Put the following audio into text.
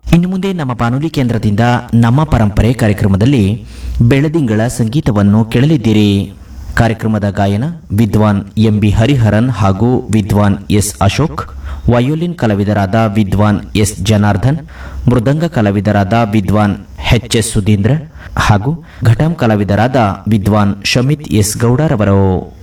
ಇನ್ನು ಮುಂದೆ ನಮ್ಮ ಬಾನುಲಿ ಕೇಂದ್ರದಿಂದ ನಮ್ಮ ಪರಂಪರೆ ಕಾರ್ಯಕ್ರಮದಲ್ಲಿ ಬೆಳದಿಂಗಳ ಸಂಗೀತವನ್ನು ಕೇಳಲಿದ್ದೀರಿ. ಕಾರ್ಯಕ್ರಮದ ಗಾಯನ ವಿದ್ವಾನ್ ಎಂಬಿ ಹರಿಹರನ್ ಹಾಗೂ ವಿದ್ವಾನ್ ಎಸ್ ಅಶೋಕ್, ವಯೋಲಿನ್ ಕಲಾವಿದರಾದ ವಿದ್ವಾನ್ ಎಸ್ ಜನಾರ್ದನ್, ಮೃದಂಗ ಕಲಾವಿದರಾದ ವಿದ್ವಾನ್ ಎಚ್ ಎಸ್ ಸುಧೀಂದ್ರ ಹಾಗೂ ಘಟಂ ಕಲಾವಿದರಾದ ವಿದ್ವಾನ್ ಶಮಿತ್ ಎಸ್ ಗೌಡರವರು.